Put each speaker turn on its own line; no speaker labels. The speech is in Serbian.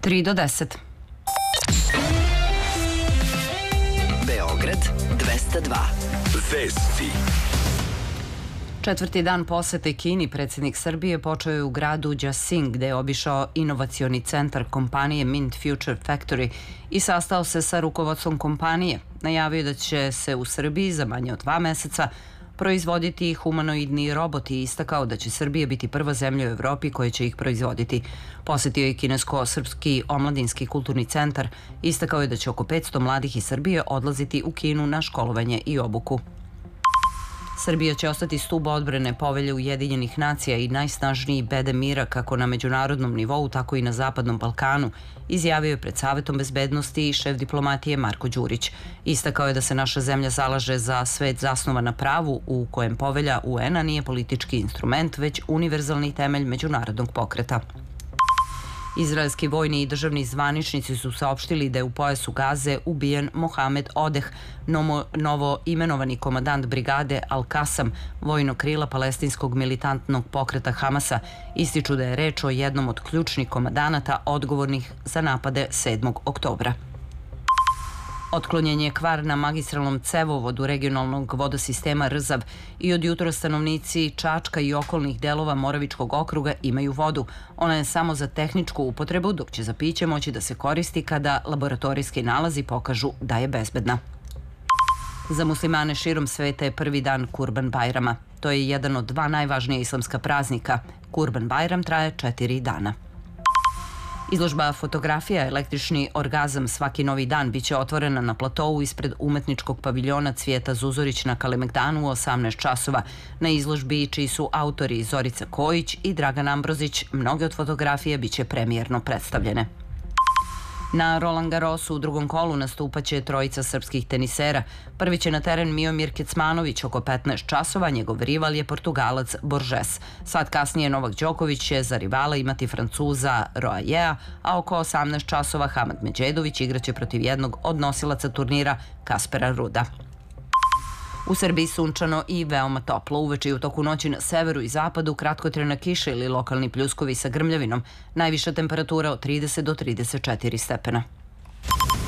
3 do 10.
Beograd 202. Vesti.
Četvrti dan posete Kini predsjednik Srbije počeo je u gradu Jiaxing, gde je obišao inovacioni centar kompanije Mint Future Factory i sastao se sa rukovodstvom kompanije. Najavio da će se u Srbiji za manje od 2 meseca proizvoditi humanoidni roboti i istakao da će Srbija biti prva zemlja u Evropi koja će ih proizvoditi. Posetio je Kinesko-srpski omladinski kulturni centar. Istakao je da će oko 500 mladih iz Srbije odlaziti u Kinu na školovanje i obuku. Srbija će ostati stub odbrane Povelje Ujedinjenih nacija i najsnažniji bedem mira kako na međunarodnom nivou, tako i na Zapadnom Balkanu, izjavio je pred Savetom bezbednosti i šef diplomatije Marko Đurić. Istakao je da se naša zemlja zalaže za svet zasnovan na pravu u kojem Povelja UN-a nije politički instrument, već univerzalni temelj međunarodnog pokreta. Izraelski vojni i državni zvaničnici su saopštili da je u pojasu Gaze ubijen Mohamed Odeh, novo imenovani komandant brigade Al-Kasam, vojnog krila palestinskog militantnog pokreta Hamasa. Ističu da je reč o jednom od ključnih komandanata odgovornih za napade 7. oktobra. Otklonjen je kvar na magistralnom cevovodu regionalnog vodosistema Rzav i od jutra stanovnici Čačka i okolnih delova Moravičkog okruga imaju vodu. Ona je samo za tehničku upotrebu, dok će za piće moći da se koristi kada laboratorijski nalazi pokažu da je bezbedna. Za muslimane širom sveta je prvi dan Kurban Bajrama. To je jedan od 2 najvažnija islamska praznika. Kurban Bajram traje 4 dana. Izložba fotografija Električni orgazam svaki novi dan biće otvorena na platovu ispred umetničkog paviljona Cvijeta Zuzorić na Kalemegdanu u 18 časova. Na izložbi, čiji su autori Zorica Kojić i Dragan Ambrozić, mnoge od fotografija biće premijerno predstavljene. Na Roland Garrosu u drugom kolu nastupaće trojica srpskih tenisera. Prvi će na teren Miomir Kecmanović oko 15 časova, njegov rival je Portugalac Borges. Sat kasnije Novak Đoković će za rivala imati Francuza Roajea, a oko 18 časova Hamad Međedović igraće protiv jednog od nosilaca turnira Kaspera Ruda. U Srbiji sunčano i veoma toplo. Uveče i u toku noći na severu i zapadu kratkotrajna kiša ili lokalni pljuskovi sa grmljavinom. Najviša temperatura od 30 do 34 stepena.